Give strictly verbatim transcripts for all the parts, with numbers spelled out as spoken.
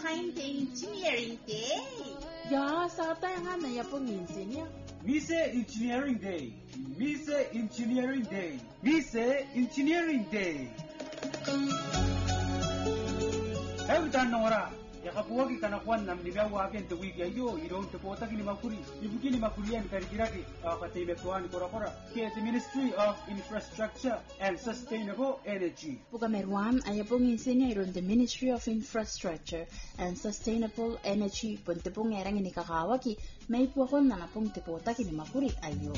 behind the Engineering Day. Ya, sa tayo nga na yapong engineer. Mise Engineering Day. Mise Engineering Day. Mise Engineering Day. Hey, utan nora. Yakapuwagi kanakuan nam ligawa akin te wiki ayo idong te pota kini makuri ibukini makurian kari kiraki katime tuan kora-kora ke the Ministry of Infrastructure and Sustainable Energy. Pukamerwan ay pong engineer on the Ministry of Infrastructure and Sustainable Energy punte pong erang ini kakawaki may puakon na napong te pota kini makuri ayo.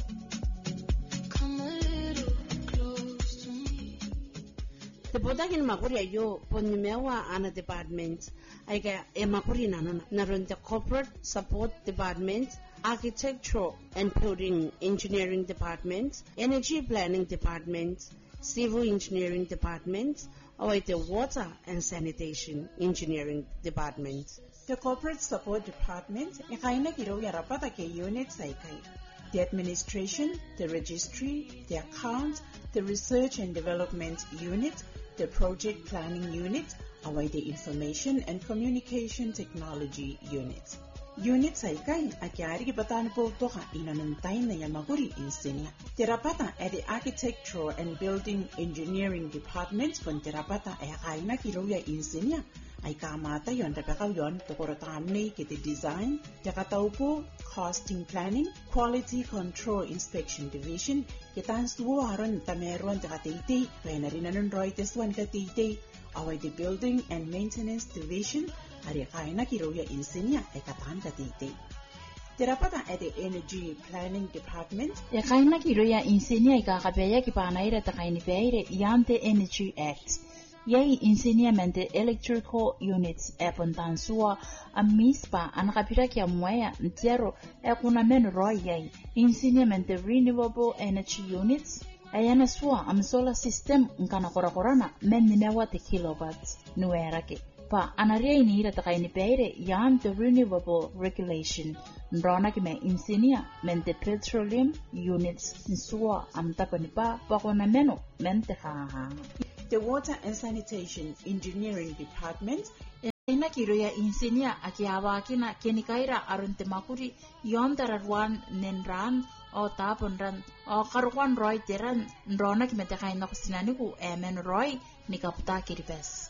Te pota kini makuri ayo ponimewa ana department aiga e makuri nana naron the Corporate Support Department, Architectural and Building Engineering Department, Energy Planning Department, Civil Engineering Department, or the Water and Sanitation Engineering Department. The Corporate Support Department ikaina kiro yarapata ke units aikai. The Administration, the Registry, the Account, the Research and Development Unit, the Project Planning Unit, away the Information and Communication Technology Unit. Unit saikai akiari kipatan po toka inanantay na yamaguri insinya. Terapata at the Architectural and Building Engineering Department pun terapata ay kaina kiruya insinya. Ay kamata yon tapakaw yon tukorotamne kiti design, yakataw po costing planning, quality control inspection division, kitan suwaron tameron takatiti, kaya na rin anong roites wan katiti, away the building and maintenance division, ari kaya na kiruya insinya ay katan katiti. Terapata at the Energy Planning Department, ya kaya na kiruya insinya ay kakabeya kipanaira takainipeire yante Energy Act. Yay enseñamiento electrical units e pontansua a mispa anakapira kia mwaya ntero e kuna men roy yay enseñamiento renewable energy units ayana sua am solar system nkana korakorana men nimewa te kilowatts nuerake pa anaria ini ira takaini peire yan the renewable regulation ndrona kime enseña mente petroleum units nsua am tapanipa pa kuna meno mente ha. The Water and Sanitation Engineering Department ina kiroya insinia akiawa akina kenikaira arunte makuri yondararwan nenran o taponran o karwan roy teran ndrona kimetekaina kusinaniku emen roy nikaputa kiripes.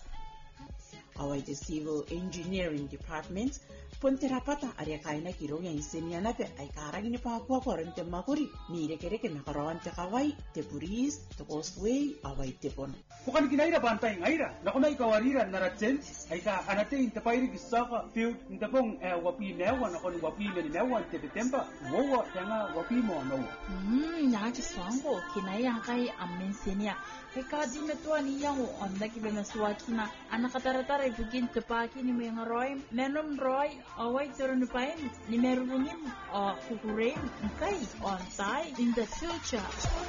Away the Civil Engineering Department ponterapata area kaina kiroya insinia nape ay karagini pa kwa korente makuri ni rekereke nakarawan te kawai te puris te causeway away te pon. Bukan kinaira bantay ngaira nakuna ikawarira naratsen ay ka anate intapairi gisaka field intapong wapi newa nakon wapi meni newa te betemba wowa tanga wapi mo no. Hmm nyaki swango kinaya kai amensinia kekadi metuani yangu onda kibena suakina anakataratara ifugin tepaki ni mengaroy menom roy away turun pain ni merungin o kukurein kai on tai in the future.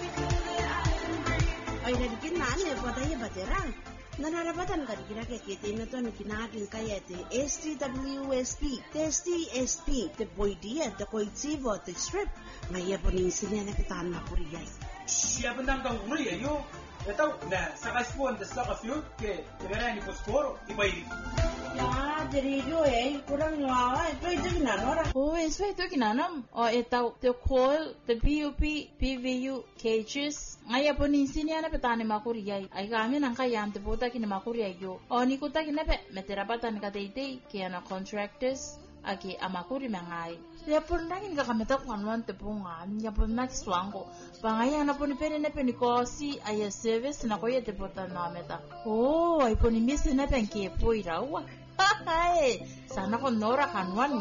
Ay nagiging nane patay batera. Nanarabatan ka dikira kay kiti na to ni kinatin kaya te S T W S P, te S T S P, te boydia, te koitivo, te strip. Ngaya po ning sinya na kitaan makuriyay. Siya bendang kang uri ayo. Ito na sakaspuan the saka field ke tegara ni poskoro ibai. Ya, jadi jo eh kurang ngawa itu itu kinanora. Oh, eso itu kinanam. O etau the coil, the P U P, P V U cages. Ngaya po ni sinya na petani makuriyay. Ay kami nang kaya ante puta kini makuriyay yo. O ni kuta kinape meterapatan kateitei kaya na contractors aki amakuri mangai. Ya pun nangin ka kameta kwanwan te punga. Ya pun nak swango. Pangaya na po ni pene na pene kosi aya service na koya te puta na meta. Oh, ay po ni misi na penki po irawa. Hai, sana ko nora kanwan